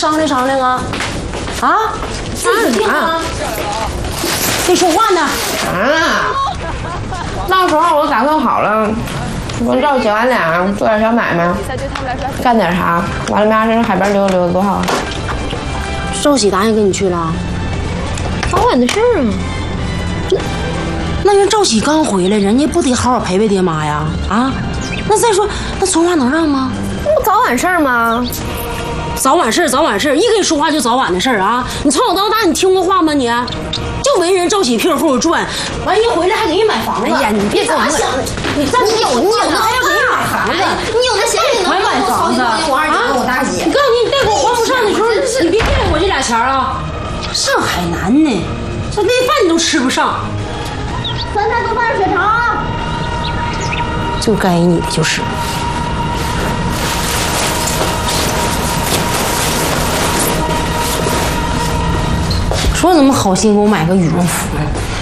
商量商量啊？啊？自己定啊？没说话呢。 啊！到时候我打算好了，跟赵姐俺俩做点小买卖，干点啥，完了明儿上海边溜达溜达多好。 赵喜答应跟你去了？ 早晚的事儿啊。 那人赵喜刚回来，人家不得好好陪陪爹妈呀？啊？那再说，那说话能让吗？ 那不早晚事儿吗？ 早晚事儿，早晚事儿，一跟你说话就早晚的事儿啊！你从小到大你听过话吗你？就围人赵喜屁股后头转，完一回来还给人买房子。 哎呀，你别咋想的？你有那还要给人买房子？你有那闲你能买房子啊？ 我二姐跟我大姐， 你告诉你，你贷款还不上的时候，你别惦记我这俩钱啊！上海南呢，这那饭你都吃不上。 酸菜豆瓣血肠， 就该你的就是。说怎么好心给我买个羽绒服呢？